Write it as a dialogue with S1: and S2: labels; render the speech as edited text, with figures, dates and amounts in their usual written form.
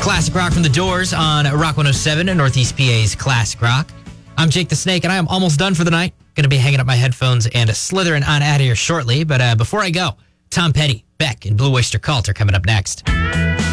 S1: Classic rock from the Doors on Rock 107 and Northeast PA's Classic Rock. I'm Jake the Snake, and I am almost done for the night. Going to be hanging up my headphones and slithering on out of here shortly. But before I go, Tom Petty, Beck, and Blue Oyster Cult are coming up next.